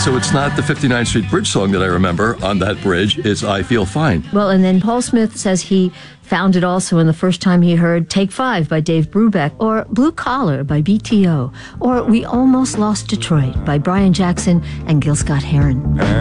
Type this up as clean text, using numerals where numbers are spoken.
so it's not the 59th Street Bridge song that I remember on that bridge. It's I Feel Fine. Well, and then Paul Smith says he found it also in the first time he heard Take 5 by Dave Brubeck, or Blue Collar by BTO, or We Almost Lost Detroit by Brian Jackson and Gil Scott-Heron.